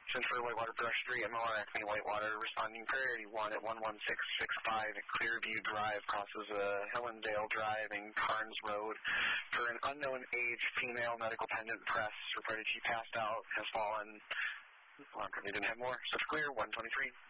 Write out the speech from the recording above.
Central Whitewater Brush 3, MLR Acme Whitewater, responding priority 1 at 11665 at Clearview Drive, crosses Hellendale Drive and Carnes Road. For an unknown age female, medical pendant press, reported she passed out, has fallen. Well, probably didn't have more, so it's clear, 123.